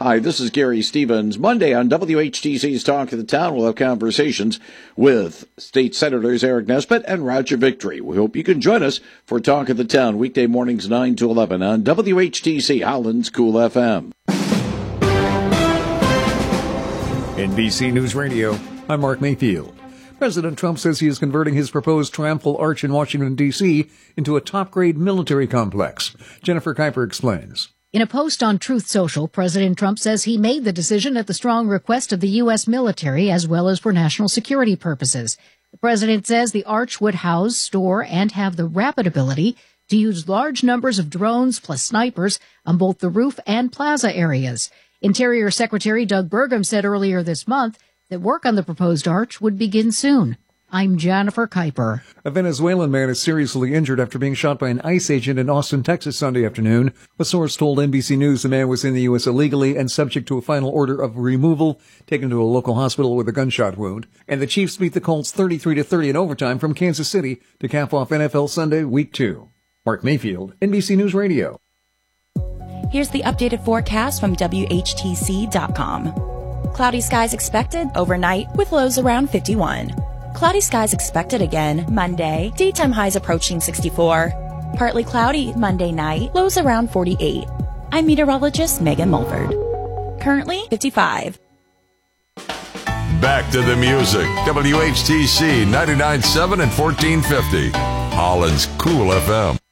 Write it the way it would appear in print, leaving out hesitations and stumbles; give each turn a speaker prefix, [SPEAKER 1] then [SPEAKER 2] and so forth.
[SPEAKER 1] Hi, this is Gary Stevens. Monday on WHTC's Talk of the Town, we'll have conversations with State Senators Eric Nesbitt and Roger Victory. We hope you can join us for Talk of the Town, weekday mornings 9 to 11 on WHTC, Holland's Cool FM.
[SPEAKER 2] NBC News Radio, I'm Mark Mayfield. President Trump says he is converting his proposed Triumphal Arch in Washington, D.C. into a top-grade military complex. Jennifer Kuiper explains.
[SPEAKER 3] In a post on Truth Social, President Trump says he made the decision at the strong request of the U.S. military as well as for national security purposes. The president says the arch would house, store, and have the rapid ability to use large numbers of drones plus snipers on both the roof and plaza areas. Interior Secretary Doug Burgum said earlier this month that work on the proposed arch would begin soon. I'm Jennifer Kuiper.
[SPEAKER 2] A Venezuelan man is seriously injured after being shot by an ICE agent in Austin, Texas Sunday afternoon. A source told NBC News the man was in the U.S. illegally and subject to a final order of removal, taken to a local hospital with a gunshot wound. And the Chiefs beat the Colts 33-30 in overtime from Kansas City to cap off NFL Sunday Week 2. Mark Mayfield, NBC News Radio.
[SPEAKER 4] Here's the updated forecast from WHTC.com. Cloudy skies expected overnight with lows around 51. Cloudy skies expected again Monday, daytime highs approaching 64. Partly cloudy Monday night, lows around 48. I'm meteorologist Megan Mulford. Currently 55.
[SPEAKER 5] Back to the music. WHTC 99.7 and 1450. Holland's Cool FM.